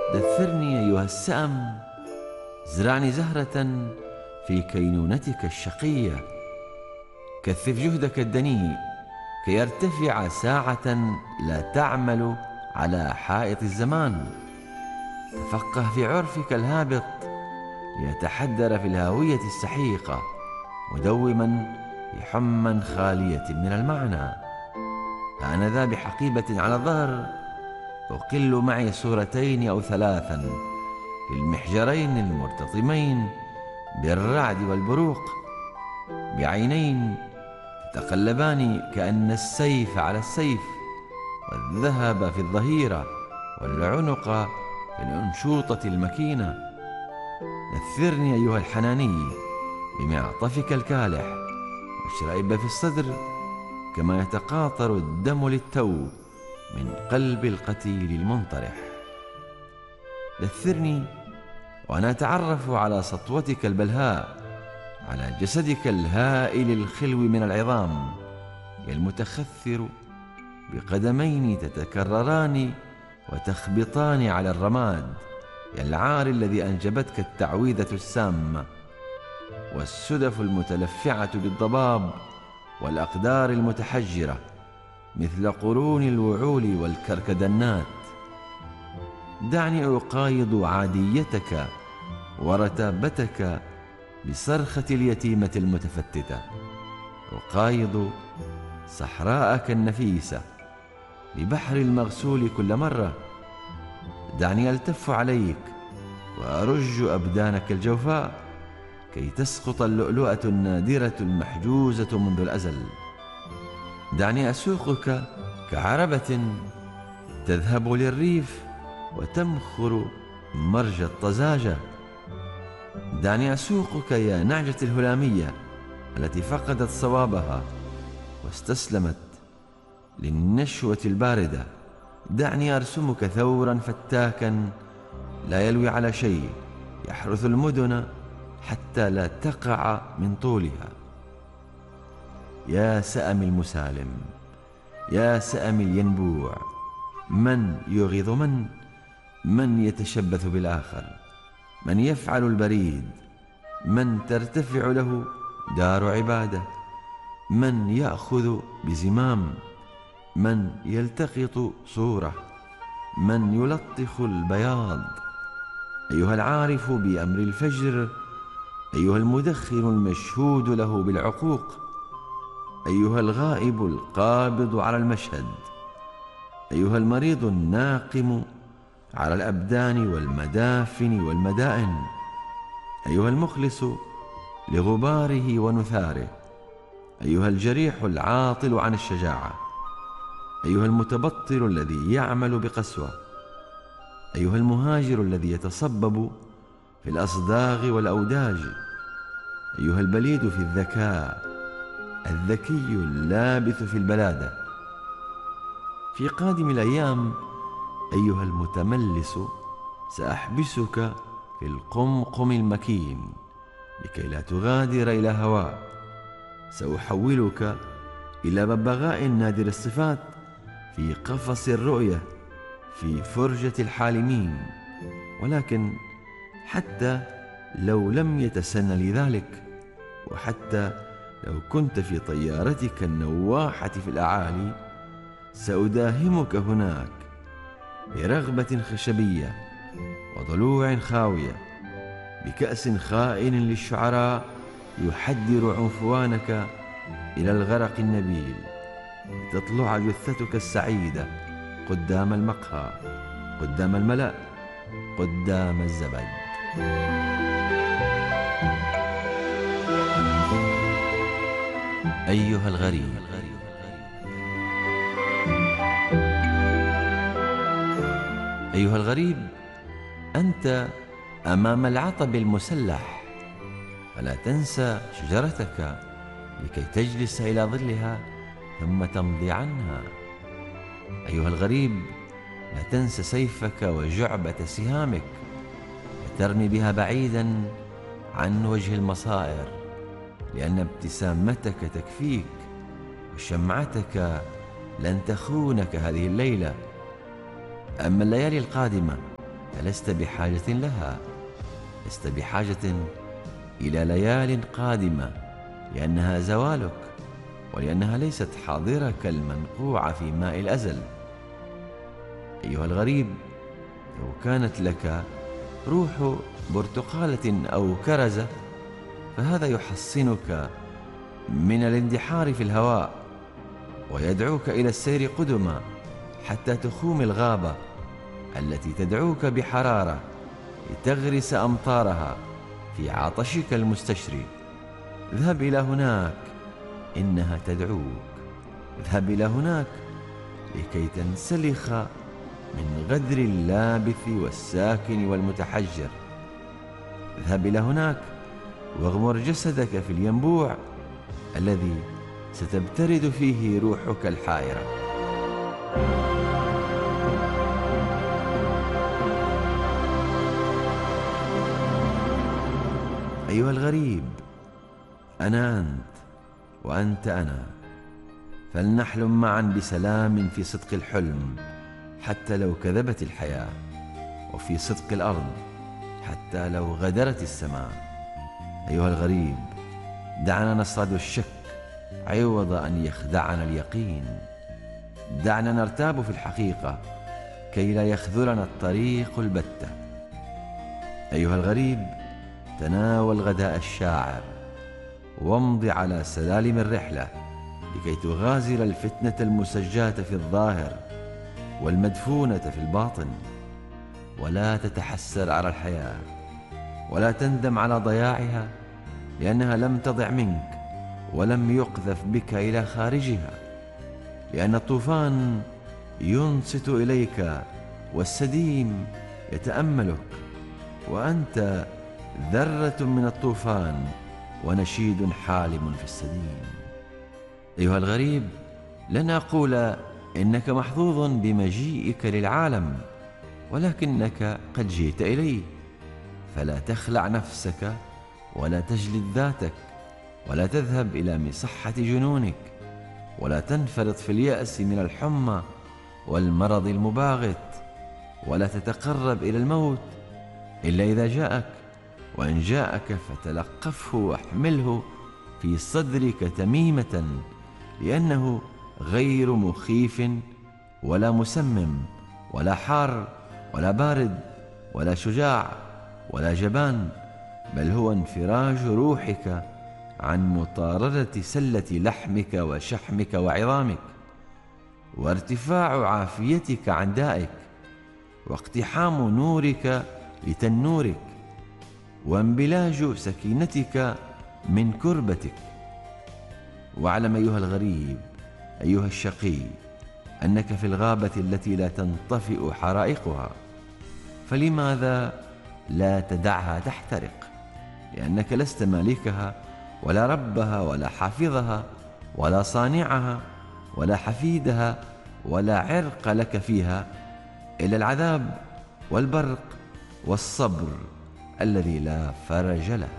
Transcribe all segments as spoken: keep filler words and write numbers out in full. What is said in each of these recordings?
دثرني أيها السأم، زرعني زهرة في كينونتك الشقية، كثف جهدك الدنيء كي يرتفع ساعة لا تعمل على حائط الزمان، تفقه في عرفك الهابط ليتحدر في الهاوية السحيقة، مدوما بحما خالية من المعنى. أنا ذا بحقيبة على الظهر أقل معي صورتين أو ثلاثا في المحجرين المرتطمين بالرعد والبروق، بعينين تتقلبان كأن السيف على السيف، والذهب في الظهيرة والعنق في الأنشوطة المكينة. نثرني أيها الحناني بمعطفك الكالح، واشرئب في الصدر كما يتقاطر الدم للتو من قلب القتيل المنطرح. دثرني وأنا أتعرف على سطوتك البلهاء، على جسدك الهائل الخلو من العظام المتخثر بقدمين تتكرران وتخبطان على الرماد، يا العار الذي أنجبتك التعويذة السامة، والسدف المتلفعة بالضباب والأقدار المتحجرة مثل قرون الوعول والكركدنات. دعني أقايض عاديتك ورتابتك بصرخة اليتيمة المتفتتة، أقايض صحراءك النفيسة ببحر المغسول كل مرة. دعني ألتف عليك وأرج أبدانك الجوفاء كي تسقط اللؤلؤة النادرة المحجوزة منذ الأزل. دعني أسوقك كعربة تذهب للريف وتمخر مرج الطزاجة. دعني أسوقك يا نعجة الهلامية التي فقدت صوابها واستسلمت للنشوة الباردة. دعني أرسمك ثورا فتاكا لا يلوي على شيء، يحرث المدن حتى لا تقع من طولها. يا سأم المسالم، يا سأم الينبوع، من يغيظ من؟ من يتشبث بالآخر؟ من يفعل البريد؟ من ترتفع له دار عبادة؟ من يأخذ بزمام؟ من يلتقط صورة؟ من يلطخ البياض؟ أيها العارف بأمر الفجر، أيها المدخن المشهود له بالعقوق، أيها الغائب القابض على المشهد، أيها المريض الناقم على الأبدان والمدافن والمدائن، أيها المخلص لغباره ونثاره، أيها الجريح العاطل عن الشجاعة، أيها المتبطل الذي يعمل بقسوة، أيها المهاجر الذي يتصبب في الأصداغ والأوداج، أيها البليد في الذكاء، الذكي اللابث في البلادة. في قادم الأيام أيها المتملس سأحبسك في القمقم المكين لكي لا تغادر إلى هواء. سأحولك إلى ببغاء نادر الصفات في قفص الرؤية في فرجة الحالمين. ولكن حتى لو لم يتسنى لي ذلك، وحتى لو كنت في طيارتك النواحة في الأعالي، سأداهمك هناك برغبة خشبية وضلوع خاوية، بكأس خائن للشعراء يحدر عنفوانك إلى الغرق النبيل، لتطلع جثتك السعيدة قدام المقهى، قدام الملأ، قدام الزبد. أيها الغريب، أيها الغريب، أنت أمام العطب المسلح، فلا تنسى شجرتك لكي تجلس إلى ظلها ثم تمضي عنها. أيها الغريب، لا تنسى سيفك وجعبة سهامك فترمي بها بعيدا عن وجه المصائر، لأن ابتسامتك تكفيك، وشمعتك لن تخونك هذه الليلة. أما الليالي القادمة فلست بحاجة لها، لست بحاجة إلى ليال قادمة، لأنها زوالك، ولأنها ليست حاضرك المنقوع في ماء الأزل. أيها الغريب، لو كانت لك روح برتقالة أو كرزة فهذا يحصنك من الاندحار في الهواء، ويدعوك إلى السير قدما حتى تخوم الغابة التي تدعوك بحرارة لتغرس أمطارها في عطشك المستشري. اذهب إلى هناك، إنها تدعوك. اذهب إلى هناك لكي تنسلخ من غدر اللابث والساكن والمتحجر. اذهب إلى هناك واغمر جسدك في الينبوع الذي ستبترد فيه روحك الحائرة. أيها الغريب، أنا أنت وأنت أنا، فلنحلم معا بسلام في صدق الحلم حتى لو كذبت الحياة، وفي صدق الأرض حتى لو غدرت السماء. أيها الغريب، دعنا نصطاد الشك عوض أن يخدعنا اليقين. دعنا نرتاب في الحقيقة كي لا يخذلنا الطريق البتة. أيها الغريب، تناول غداء الشاعر وامض على سلالم الرحلة لكي تغازل الفتنة المسجاة في الظاهر والمدفونة في الباطن. ولا تتحسر على الحياة، ولا تندم على ضياعها، لأنها لم تضع منك ولم يقذف بك إلى خارجها، لأن الطوفان ينصت إليك والسديم يتأملك، وأنت ذرة من الطوفان ونشيد حالم في السديم. أيها الغريب، لن أقول إنك محظوظ بمجيئك للعالم، ولكنك قد جئت إليه، فلا تخلع نفسك ولا تجلد ذاتك، ولا تذهب إلى مصحة جنونك، ولا تنفرط في اليأس من الحمى والمرض المباغت، ولا تتقرب إلى الموت إلا إذا جاءك، وإن جاءك فتلقفه واحمله في صدرك تميمة، لأنه غير مخيف ولا مسمم ولا حار ولا بارد ولا شجاع ولا جبان، بل هو انفراج روحك عن مطاردة سلة لحمك وشحمك وعظامك، وارتفاع عافيتك عن دائك، واقتحام نورك لتنورك، وانبلاج سكينتك من كربتك. واعلم أيها الغريب، أيها الشقي، أنك في الغابة التي لا تنطفئ حرائقها، فلماذا لا تدعها تحترق؟ لأنك لست مالكها ولا ربها ولا حافظها ولا صانعها ولا حفيدها، ولا عرق لك فيها إلا العذاب والبرق والصبر الذي لا فرج له.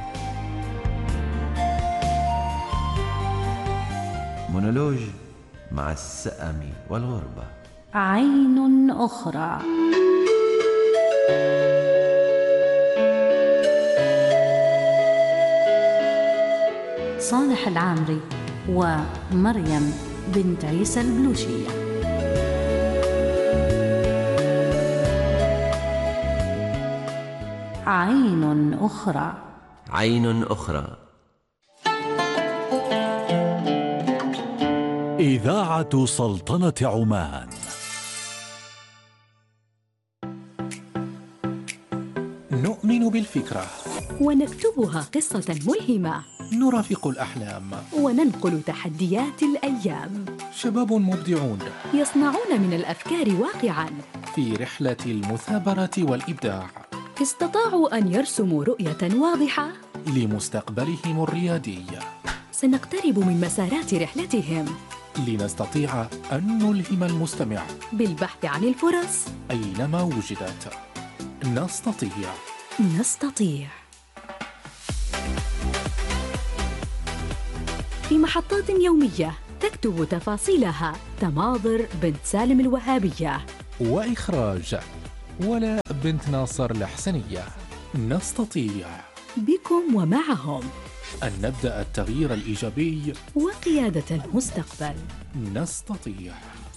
مونولوج مع السأم والغربة. عين أخرى. صالح العامري ومريم بنت عيسى البلوشية. عين أخرى. عين أخرى. إذاعة سلطنة عمان. نؤمن بالفكرة ونكتبها قصة ملهمة، نرافق الأحلام وننقل تحديات الأيام. شباب مبدعون يصنعون من الأفكار واقعاً في رحلة المثابرة والإبداع. استطاعوا أن يرسموا رؤية واضحة لمستقبلهم الريادي. سنقترب من مسارات رحلتهم لنستطيع أن نلهم المستمع بالبحث عن الفرص أينما وجدت. نستطيع نستطيع في محطات يومية تكتب تفاصيلها تماضر بنت سالم الوهابية. وإخراج ولا بنت ناصر الحسنية. نستطيع بكم ومعهم أن نبدأ التغيير الإيجابي وقيادة المستقبل. نستطيع.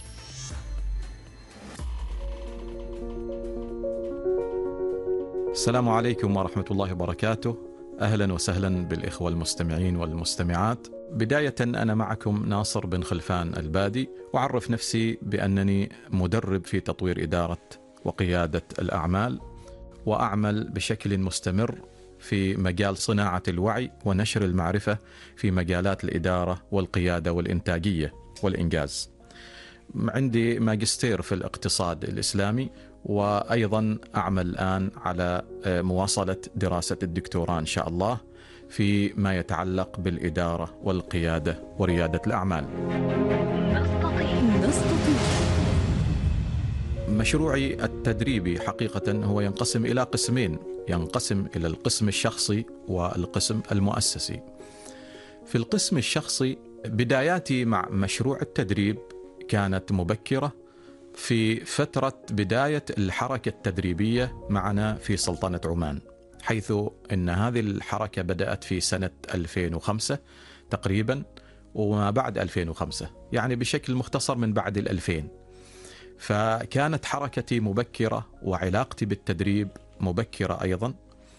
السلام عليكم ورحمة الله وبركاته. أهلا وسهلا بالإخوة المستمعين والمستمعات. بداية أنا معكم ناصر بن خلفان البادي، وأعرف نفسي بأنني مدرب في تطوير إدارة وقيادة الأعمال، وأعمل بشكل مستمر في مجال صناعة الوعي ونشر المعرفة في مجالات الإدارة والقيادة والإنتاجية والإنجاز. عندي ماجستير في الاقتصاد الإسلامي، وأيضا أعمل الآن على مواصلة دراسة الدكتوراه إن شاء الله في ما يتعلق بالإدارة والقيادة وريادة الأعمال. نستطيع. مشروعي التدريبي حقيقة هو ينقسم إلى قسمين، ينقسم إلى القسم الشخصي والقسم المؤسسي. في القسم الشخصي بداياتي مع مشروع التدريب كانت مبكرة في فترة بداية الحركة التدريبية معنا في سلطنة عمان، حيث أن هذه الحركة بدأت في سنة ألفين وخمسة تقريبا، وما بعد ألفين وخمسة يعني بشكل مختصر من بعد الألفين. فكانت حركتي مبكرة وعلاقتي بالتدريب مبكرة أيضا،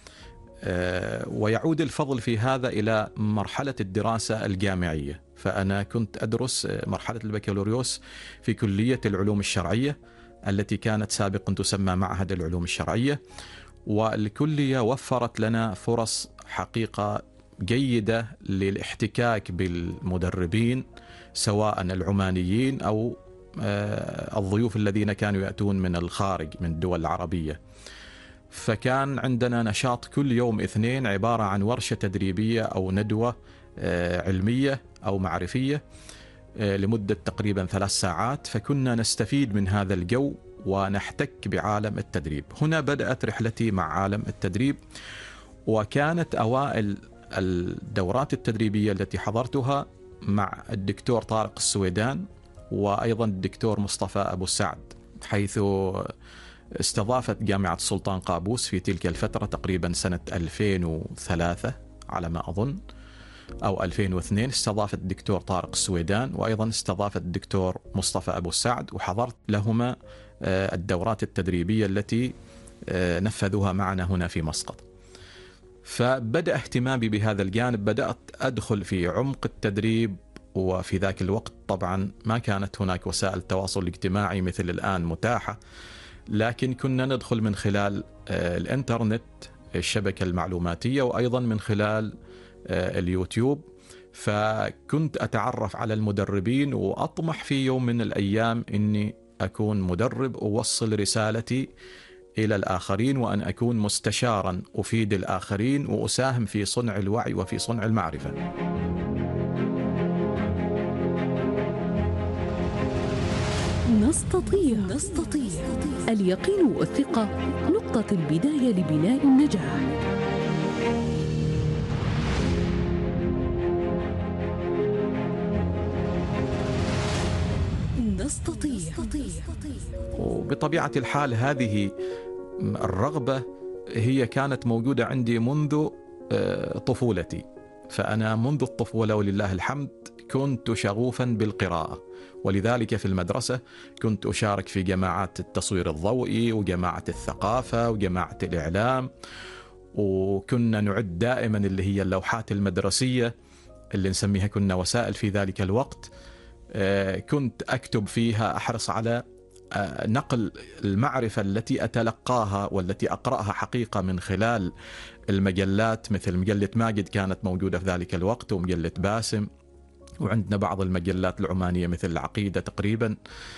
ويعود الفضل في هذا إلى مرحلة الدراسة الجامعية. فأنا كنت أدرس مرحلة البكالوريوس في كلية العلوم الشرعية التي كانت سابقا تسمى معهد العلوم الشرعية، والكلية وفرت لنا فرص حقيقة جيدة للاحتكاك بالمدربين سواء العمانيين أو الضيوف الذين كانوا يأتون من الخارج من الدول العربية. فكان عندنا نشاط كل يوم اثنين عبارة عن ورشة تدريبية أو ندوة علمية أو معرفية لمدة تقريبا ثلاث ساعات، فكنا نستفيد من هذا الجو ونحتك بعالم التدريب. هنا بدأت رحلتي مع عالم التدريب، وكانت أوائل الدورات التدريبية التي حضرتها مع الدكتور طارق السويدان وأيضا الدكتور مصطفى أبو سعد، حيث استضافت جامعة السلطان قابوس في تلك الفترة تقريبا سنة ألفين وثلاثة على ما أظن أو ألفين واثنين، استضافت الدكتور طارق السويدان وأيضا استضافت الدكتور مصطفى أبو سعد، وحضرت لهما الدورات التدريبية التي نفذوها معنا هنا في مسقط. فبدأ اهتمامي بهذا الجانب، بدأت أدخل في عمق التدريب. وفي ذاك الوقت طبعا ما كانت هناك وسائل التواصل الاجتماعي مثل الآن متاحة، لكن كنا ندخل من خلال الإنترنت الشبكة المعلوماتية، وأيضا من خلال اليوتيوب. فكنت أتعرف على المدربين، وأطمح في يوم من الأيام أني أكون مدرب أوصل رسالتي إلى الآخرين، وأن أكون مستشارا أفيد الآخرين وأساهم في صنع الوعي وفي صنع المعرفة. نستطيع. نستطيع. اليقين والثقة نقطة البداية لبناء النجاح. نستطيع. وبطبيعة الحال هذه الرغبة هي كانت موجودة عندي منذ طفولتي. فأنا منذ الطفولة ولله الحمد كنت شغوفا بالقراءة، ولذلك في المدرسة كنت أشارك في جماعات التصوير الضوئي وجماعة الثقافة وجماعة الإعلام، وكنا نعد دائما اللي هي اللوحات المدرسية اللي نسميها كنا وسائل في ذلك الوقت. كنت أكتب فيها، أحرص على نقل المعرفة التي أتلقاها والتي أقرأها حقيقة من خلال المجلات، مثل مجلة ماجد كانت موجودة في ذلك الوقت، ومجلة باسم، وعندنا بعض المجلات العمانية مثل العقيدة تقريبا.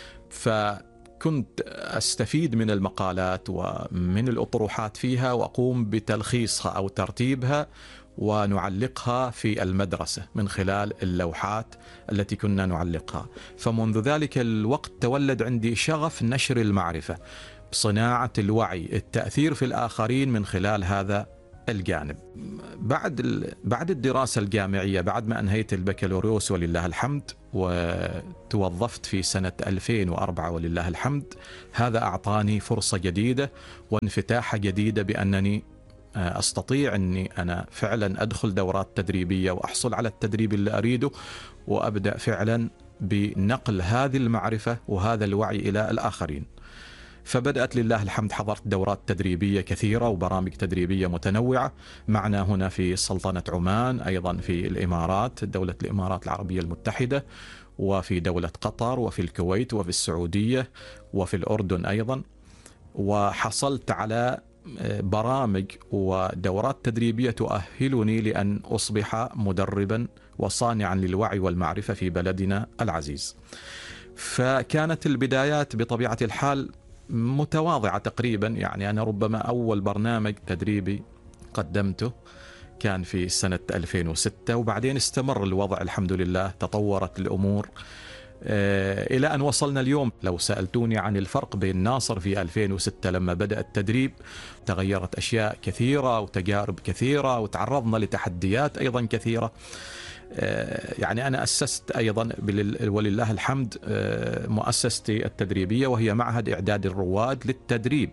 فكنت أستفيد من المقالات ومن الأطروحات فيها، وأقوم بتلخيصها أو ترتيبها ونعلقها في المدرسة من خلال اللوحات التي كنا نعلقها. فمنذ ذلك الوقت تولد عندي شغف نشر المعرفة، صناعة الوعي، التأثير في الآخرين من خلال هذا الجانب. بعد بعد الدراسة الجامعية، بعد ما أنهيت البكالوريوس ولله الحمد وتوظفت في سنة ألفين وأربعة ولله الحمد، هذا أعطاني فرصة جديدة وانفتاحة جديدة بأنني أستطيع أني أنا فعلا أدخل دورات تدريبية وأحصل على التدريب اللي أريده، وأبدأ فعلا بنقل هذه المعرفة وهذا الوعي إلى الآخرين. فبدأت لله الحمد، حضرت دورات تدريبية كثيرة وبرامج تدريبية متنوعة معنا هنا في سلطنة عمان، أيضا في الإمارات، دولة الإمارات العربية المتحدة، وفي دولة قطر، وفي الكويت، وفي السعودية، وفي الأردن أيضا. وحصلت على برامج ودورات تدريبية تؤهلني لأن أصبح مدربا وصانعا للوعي والمعرفة في بلدنا العزيز. فكانت البدايات بطبيعة الحال متواضعة تقريبا، يعني أنا ربما أول برنامج تدريبي قدمته كان في سنة ألفين وستة، وبعدين استمر الوضع الحمد لله، تطورت الأمور إلى أن وصلنا اليوم. لو سألتوني عن الفرق بين ناصر في ألفين وستة لما بدأ التدريب، تغيرت أشياء كثيرة وتجارب كثيرة، وتعرضنا لتحديات أيضا كثيرة. يعني أنا أسست أيضا ولله الحمد مؤسستي التدريبية، وهي معهد إعداد الرواد للتدريب،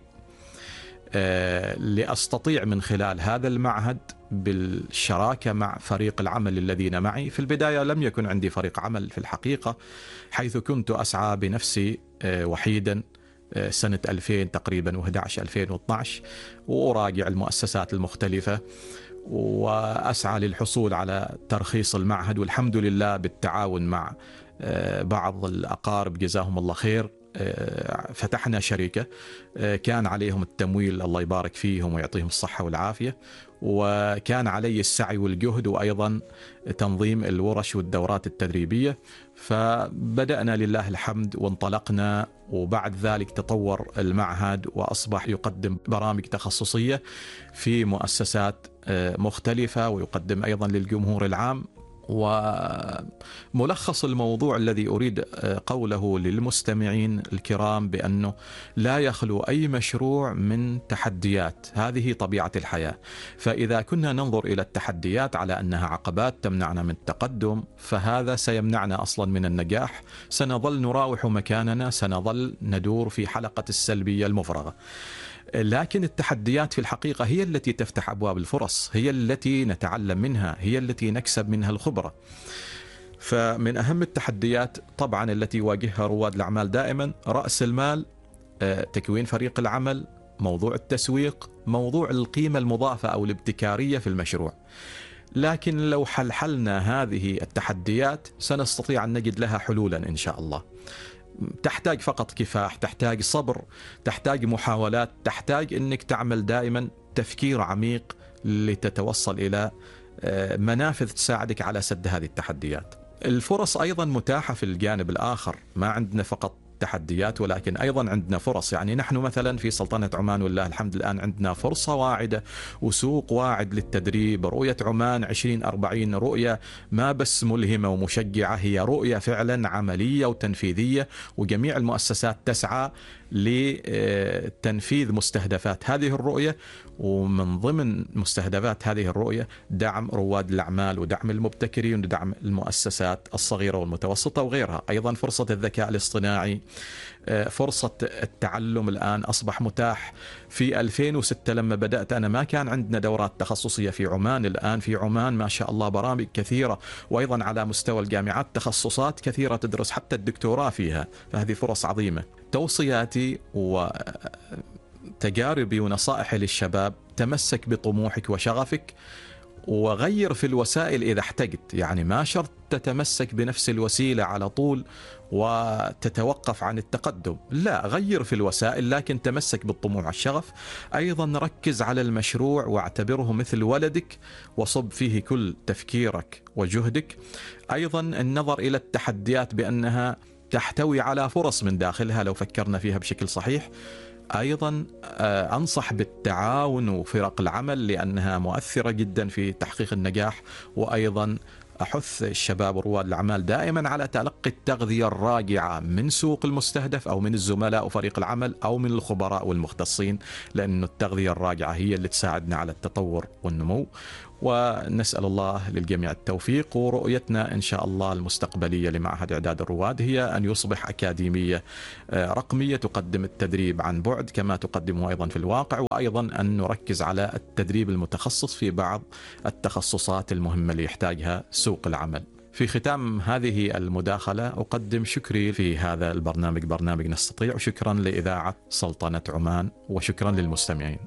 لأستطيع من خلال هذا المعهد بالشراكة مع فريق العمل الذين معي. في البداية لم يكن عندي فريق عمل في الحقيقة، حيث كنت أسعى بنفسي وحيدا سنة ألفين تقريبا وأحد عشر ألفين واثني عشر، وأراجع المؤسسات المختلفة وأسعى للحصول على ترخيص المعهد. والحمد لله بالتعاون مع بعض الأقارب جزاهم الله خير فتحنا شركة كان عليهم التمويل الله يبارك فيهم ويعطيهم الصحة والعافية، وكان علي السعي والجهد وأيضا تنظيم الورش والدورات التدريبية. فبدأنا لله الحمد وانطلقنا، وبعد ذلك تطور المعهد وأصبح يقدم برامج تخصصية في مؤسسات مختلفة، ويقدم أيضا للجمهور العام. وملخص الموضوع الذي أريد قوله للمستمعين الكرام بأنه لا يخلو أي مشروع من تحديات، هذه طبيعة الحياة. فإذا كنا ننظر إلى التحديات على أنها عقبات تمنعنا من التقدم، فهذا سيمنعنا أصلا من النجاح، سنظل نراوح مكاننا، سنظل ندور في حلقة السلبية المفرغة. لكن التحديات في الحقيقة هي التي تفتح أبواب الفرص، هي التي نتعلم منها، هي التي نكسب منها الخبرة. فمن أهم التحديات طبعا التي يواجهها رواد الأعمال دائما رأس المال، تكوين فريق العمل، موضوع التسويق، موضوع القيمة المضافة أو الابتكارية في المشروع. لكن لو حلحلنا هذه التحديات سنستطيع أن نجد لها حلولا إن شاء الله. تحتاج فقط كفاح، تحتاج صبر، تحتاج محاولات، تحتاج أنك تعمل دائما تفكير عميق لتتوصل إلى منافذ تساعدك على سد هذه التحديات. الفرص أيضا متاحة في الجانب الآخر، ما عندنا فقط تحديات ولكن أيضا عندنا فرص. يعني نحن مثلا في سلطنة عمان والله الحمد الآن عندنا فرصة واعدة وسوق واعد للتدريب. رؤية عمان عشرين أربعين رؤية ما بس ملهمة ومشجعة، هي رؤية فعلا عملية وتنفيذية، وجميع المؤسسات تسعى لتنفيذ مستهدفات هذه الرؤية. ومن ضمن مستهدفات هذه الرؤية دعم رواد الأعمال ودعم المبتكرين ودعم المؤسسات الصغيرة والمتوسطة وغيرها. أيضا فرصة الذكاء الاصطناعي، فرصة التعلم الآن أصبح متاح. في ألفين وستة لما بدأت أنا ما كان عندنا دورات تخصصية في عمان، الآن في عمان ما شاء الله برامج كثيرة، وأيضا على مستوى الجامعات تخصصات كثيرة تدرس حتى الدكتوراه فيها، فهذه فرص عظيمة. توصياتي وتجاربي ونصائحي للشباب: تمسك بطموحك وشغفك، وغير في الوسائل إذا احتجت. يعني ما شرط تتمسك بنفس الوسيلة على طول وتتوقف عن التقدم، لا، غير في الوسائل لكن تمسك بالطموح والشغف. أيضا ركز على المشروع واعتبره مثل ولدك وصب فيه كل تفكيرك وجهدك. أيضا النظر إلى التحديات بأنها تحتوي على فرص من داخلها لو فكرنا فيها بشكل صحيح. أيضا أنصح بالتعاون وفرق العمل لأنها مؤثرة جدا في تحقيق النجاح. وأيضا أحث الشباب ورواد الأعمال دائما على تلقي التغذية الراجعة من سوق المستهدف أو من الزملاء وفريق العمل أو من الخبراء والمختصين، لأن التغذية الراجعة هي اللي تساعدنا على التطور والنمو. ونسأل الله للجميع التوفيق، ورؤيتنا إن شاء الله المستقبلية لمعهد إعداد الرواد هي أن يصبح أكاديمية رقمية تقدم التدريب عن بعد كما تقدمه أيضا في الواقع، وأيضا أن نركز على التدريب المتخصص في بعض التخصصات المهمة اللي يحتاجها سوق العمل. في ختام هذه المداخلة أقدم شكري في هذا البرنامج برنامج نستطيع، وشكرا لإذاعة سلطنة عمان، وشكرا للمستمعين.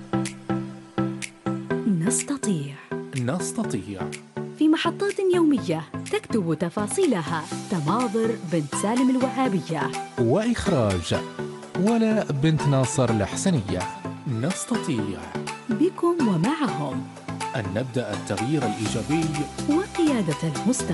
نستطيع نستطيع في محطات يومية تكتب تفاصيلها تماضر بنت سالم الوهابية، وإخراج ولاء بنت ناصر الحسنية. نستطيع بكم ومعهم أن نبدأ التغيير الإيجابي وقيادة المستقبل.